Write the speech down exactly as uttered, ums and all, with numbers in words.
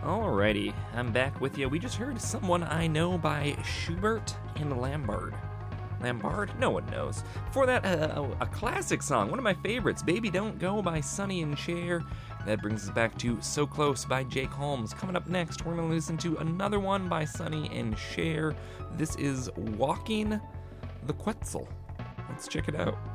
Alrighty, I'm back with you. We just heard Someone I Know by Schubert and Lambert. Lambert? No one knows. Before that, uh, a classic song, one of my favorites, Baby Don't Go by Sonny and Cher. That brings us back to So Close by Jake Holmes. Coming up next, we're going to listen to another one by Sonny and Cher. This is Walking the Quetzal. Let's check it out.